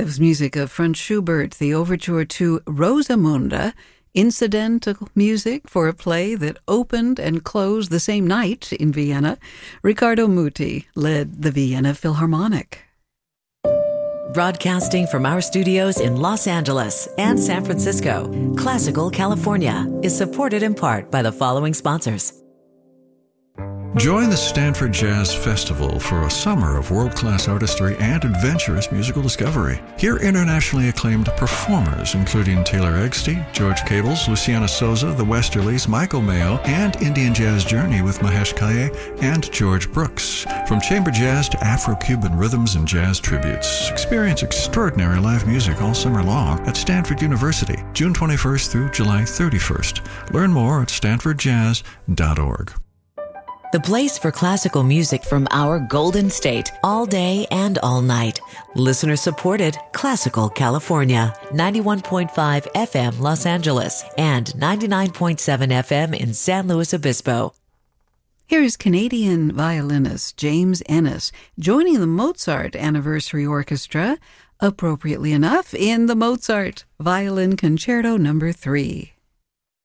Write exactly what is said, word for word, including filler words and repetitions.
That was music of Franz Schubert, the overture to Rosamunde, incidental music for a play that opened and closed the same night in Vienna. Riccardo Muti led the Vienna Philharmonic. Broadcasting from our studios in Los Angeles and San Francisco, Classical California is supported in part by the following sponsors. Join the Stanford Jazz Festival for a summer of world-class artistry and adventurous musical discovery. Hear internationally acclaimed performers including Taylor Egsty, George Cables, Luciana Souza, the Westerlies, Michael Mayo, and Indian Jazz Journey with Mahesh Kaye and George Brooks. From chamber jazz to Afro-Cuban rhythms and jazz tributes, experience extraordinary live music all summer long at Stanford University, June twenty-first through July thirty-first. Learn more at stanford jazz dot org. The place for classical music from our Golden State, all day and all night. Listener supported Classical California, ninety-one point five F M Los Angeles and ninety-nine point seven F M in San Luis Obispo. Here is Canadian violinist James Ennis joining the Mozart Anniversary Orchestra, appropriately enough, in the Mozart Violin Concerto Number three.